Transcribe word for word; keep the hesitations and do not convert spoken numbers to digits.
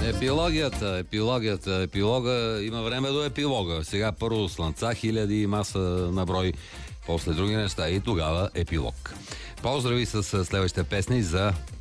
Епилогията, епилогията, епилога. Има време до епилога. Сега първо слънца, хиляди и маса на брой, после други неща и тогава епилог. Поздрави с следващите песни за